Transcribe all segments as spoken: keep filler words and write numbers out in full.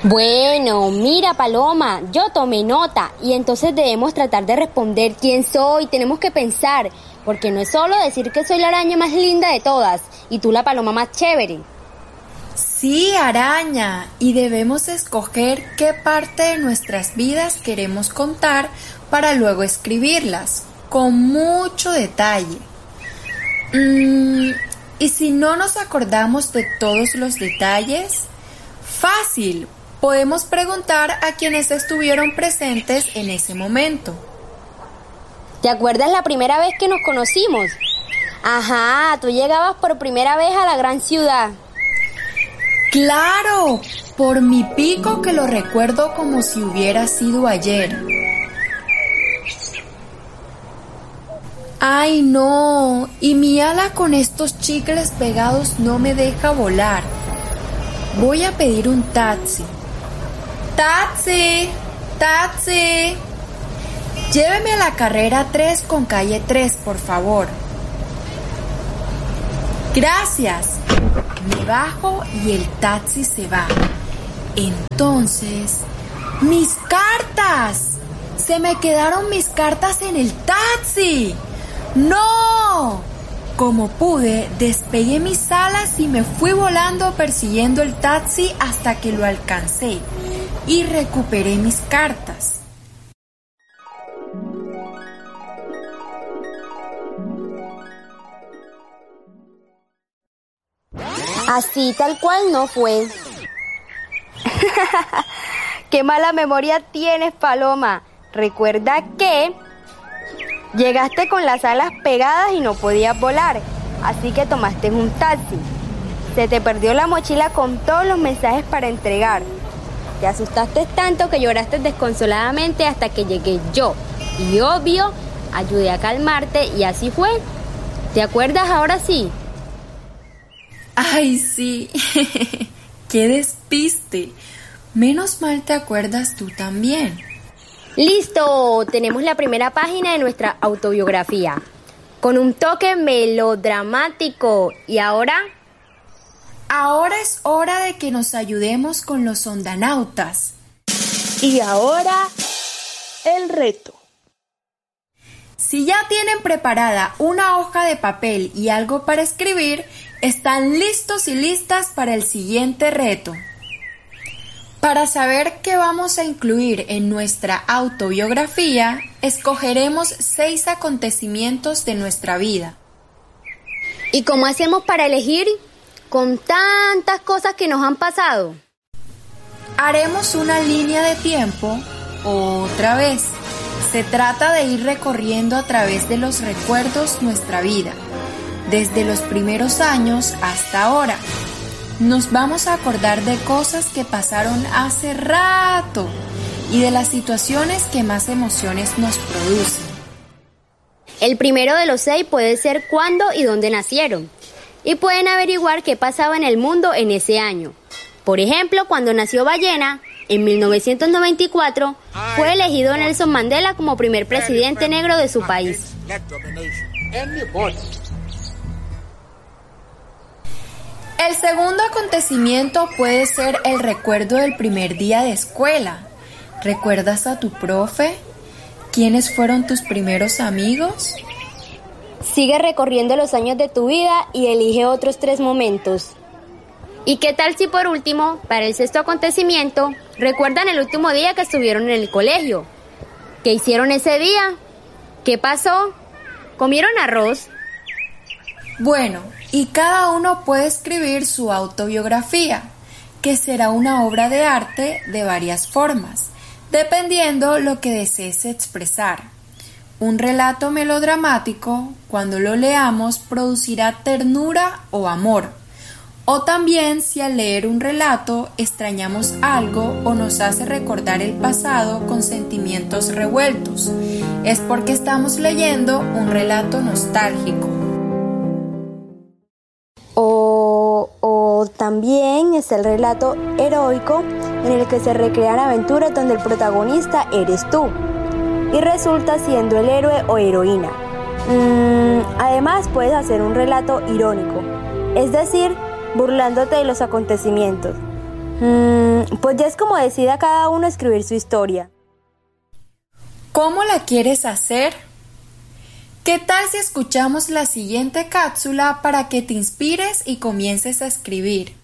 Bueno, mira Paloma, yo tomé nota y entonces debemos tratar de responder quién soy, tenemos que pensar, porque no es solo decir que soy la araña más linda de todas y tú la paloma más chévere. Sí, araña, y debemos escoger qué parte de nuestras vidas queremos contar para luego escribirlas, con mucho detalle. Mm, ¿y si no nos acordamos de todos los detalles? Fácil, podemos preguntar a quienes estuvieron presentes en ese momento. ¿Te acuerdas la primera vez que nos conocimos? Ajá, tú llegabas por primera vez a la gran ciudad. ¡Claro! Por mi pico que lo recuerdo como si hubiera sido ayer. ¡Ay, no! Y mi ala con estos chicles pegados no me deja volar. Voy a pedir un taxi. ¡Taxi! ¡Taxi! Lléveme a la carrera tres con calle tres, por favor. Gracias. Me bajo y el taxi se va. Entonces, ¡mis cartas! Se me quedaron mis cartas en el taxi. ¡No! Como pude, despegué mis alas y me fui volando persiguiendo el taxi hasta que lo alcancé y recuperé mis cartas. Así tal cual no fue. Qué mala memoria tienes, Paloma. Recuerda que llegaste con las alas pegadas y no podías volar, así que tomaste un taxi. Se te perdió la mochila con todos los mensajes para entregar. Te asustaste tanto que lloraste desconsoladamente hasta que llegué yo. Y obvio, ayudé a calmarte y así fue. ¿Te acuerdas ahora sí? ¡Ay, sí! ¡Qué despiste! Menos mal te acuerdas tú también. ¡Listo! Tenemos la primera página de nuestra autobiografía, con un toque melodramático. ¿Y ahora? Ahora es hora de que nos ayudemos con los ondanautas. Y ahora, el reto. Si ya tienen preparada una hoja de papel y algo para escribir, están listos y listas para el siguiente reto. Para saber qué vamos a incluir en nuestra autobiografía, escogeremos seis acontecimientos de nuestra vida. ¿Y cómo hacemos para elegir con tantas cosas que nos han pasado? Haremos una línea de tiempo otra vez. Se trata de ir recorriendo a través de los recuerdos nuestra vida, desde los primeros años hasta ahora. Nos vamos a acordar de cosas que pasaron hace rato y de las situaciones que más emociones nos producen. El primero de los seis puede ser cuándo y dónde nacieron. Y pueden averiguar qué pasaba en el mundo en ese año. Por ejemplo, cuando nació Ballena, en mil novecientos noventa y cuatro, fue elegido Nelson Mandela como primer presidente negro de su país. El segundo acontecimiento puede ser el recuerdo del primer día de escuela. ¿Recuerdas a tu profe? ¿Quiénes fueron tus primeros amigos? Sigue recorriendo los años de tu vida y elige otros tres momentos. ¿Y qué tal si por último, para el sexto acontecimiento, recuerdan el último día que estuvieron en el colegio? ¿Qué hicieron ese día? ¿Qué pasó? ¿Comieron arroz? Bueno, y cada uno puede escribir su autobiografía, que será una obra de arte de varias formas, dependiendo lo que desees expresar. Un relato melodramático, cuando lo leamos, producirá ternura o amor. O también si al leer un relato extrañamos algo o nos hace recordar el pasado con sentimientos revueltos, es porque estamos leyendo un relato nostálgico. O, o también es el relato heroico en el que se recrean aventuras donde el protagonista eres tú y resulta siendo el héroe o heroína. Mm, además puedes hacer un relato irónico, es decir, burlándote de los acontecimientos. Mm, pues ya es como decida cada uno escribir su historia. ¿Cómo la quieres hacer? ¿Qué tal si escuchamos la siguiente cápsula para que te inspires y comiences a escribir?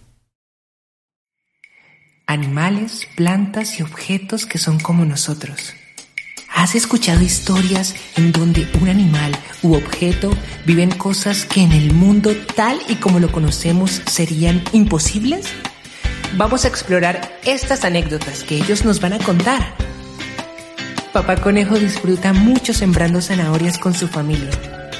Animales, plantas y objetos que son como nosotros. ¿Has escuchado historias en donde un animal u objeto viven cosas que en el mundo tal y como lo conocemos serían imposibles? Vamos a explorar estas anécdotas que ellos nos van a contar. Papá Conejo disfruta mucho sembrando zanahorias con su familia.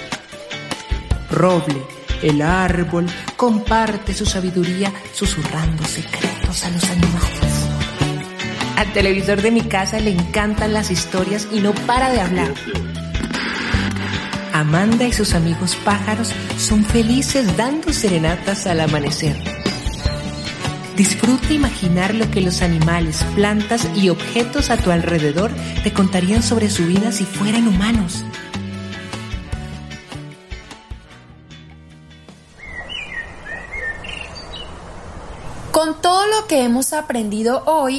Roble, el árbol, comparte su sabiduría susurrando secretos a los animales. Al televisor de mi casa le encantan las historias y no para de hablar. Amanda y sus amigos pájaros son felices dando serenatas al amanecer. Disfruta imaginar lo que los animales, plantas y objetos a tu alrededor te contarían sobre su vida si fueran humanos. Con todo lo que hemos aprendido hoy,